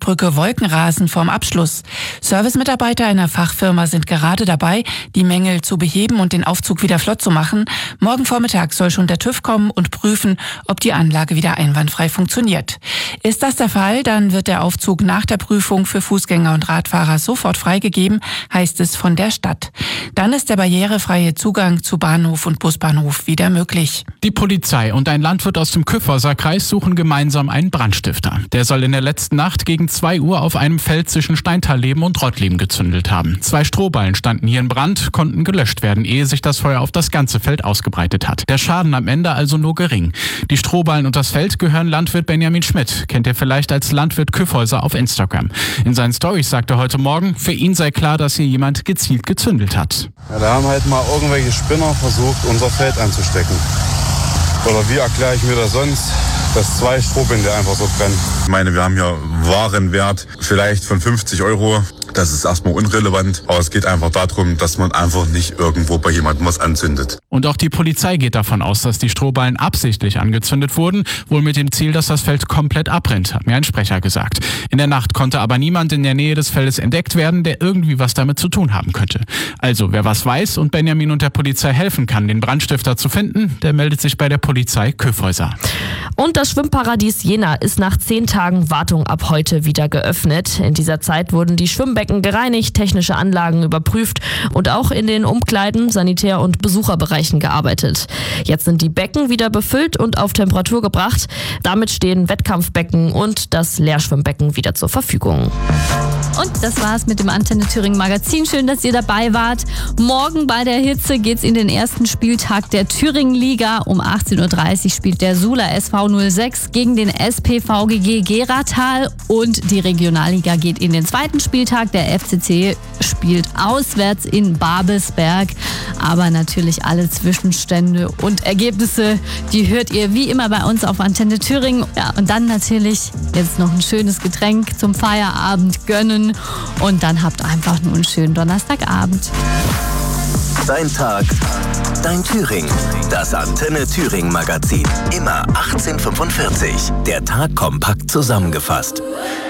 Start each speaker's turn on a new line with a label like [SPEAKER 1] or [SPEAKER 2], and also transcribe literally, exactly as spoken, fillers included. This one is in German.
[SPEAKER 1] Brücke Wolkenrasen vorm Abschluss. Servicemitarbeiter einer Fachfirma sind gerade dabei, die Mängel zu beheben und den Aufzug wieder flott zu machen. Morgen Vormittag soll schon der TÜV kommen und prüfen, ob die Anlage wieder einwandfrei funktioniert. Ist das der Fall, dann wird der Aufzug nach der Prüfung für Fußgänger und Radfahrer sofort freigegeben, heißt es von der Stadt. Dann ist der barrierefreie Zugang zu Bahnhof und Busbahnhof wieder möglich.
[SPEAKER 2] Die Polizei und ein Landwirt aus dem Kyffhäuser Kreis suchen gemeinsam einen Brandstifter. Der soll in der letzten Nacht gegen zwei Uhr auf einem Feld zwischen Steintalleben und Rottleben gezündelt haben. Zwei Strohballen standen hier in Brand, konnten gelöscht werden, ehe sich das Feuer auf das ganze Feld ausgebreitet hat. Der Schaden am Ende also nur gering. Die Strohballen und das Feld gehören Landwirt Benjamin Schmidt. Kennt ihr vielleicht als Landwirt Kyffhäuser auf Instagram. In seinen Storys sagte er heute Morgen, für ihn sei klar, dass hier jemand gezielt gezündelt hat.
[SPEAKER 3] Ja, da haben halt mal irgendwelche Spinner versucht, unser Feld anzustecken. Oder wie erkläre ich mir das sonst, dass zwei Strohbinde einfach so brennen?
[SPEAKER 4] Ich meine, wir haben hier Warenwert vielleicht von fünfzig Euro. Das ist erstmal unrelevant, aber es geht einfach darum, dass man einfach nicht irgendwo bei jemandem was anzündet.
[SPEAKER 2] Und auch die Polizei geht davon aus, dass die Strohballen absichtlich angezündet wurden, wohl mit dem Ziel, dass das Feld komplett abbrennt, hat mir ein Sprecher gesagt. In der Nacht konnte aber niemand in der Nähe des Feldes entdeckt werden, der irgendwie was damit zu tun haben könnte. Also, wer was weiß und Benjamin und der Polizei helfen kann, den Brandstifter zu finden, der meldet sich bei der Polizei Kyffhäuser.
[SPEAKER 5] Und das Schwimmparadies Jena ist nach zehn Tagen Wartung ab heute wieder geöffnet. In dieser Zeit wurden die Schwimmbecken gereinigt, technische Anlagen überprüft und auch in den Umkleiden, Sanitär- und Besucherbereichen gearbeitet. Jetzt sind die Becken wieder befüllt und auf Temperatur gebracht. Damit stehen Wettkampfbecken und das Leerschwimmbecken wieder zur Verfügung.
[SPEAKER 6] Und das war's mit dem Antenne Thüringen Magazin. Schön, dass ihr dabei wart. Morgen bei der Hitze geht's in den ersten Spieltag der Thüringen-Liga. Um achtzehn Uhr dreißig spielt der Sula S V null sechs gegen den S P V G G Geratal und die Regionalliga geht in den zweiten Spieltag. Der F C C spielt auswärts in Babelsberg. Aber natürlich alle Zwischenstände und Ergebnisse, die hört ihr wie immer bei uns auf Antenne Thüringen. Ja, und dann natürlich jetzt noch ein schönes Getränk zum Feierabend gönnen und dann habt einfach nur einen schönen Donnerstagabend.
[SPEAKER 7] Dein Tag, dein Thüringen. Das Antenne Thüringen Magazin. Immer achtzehn Uhr fünfundvierzig. Der Tag kompakt zusammengefasst.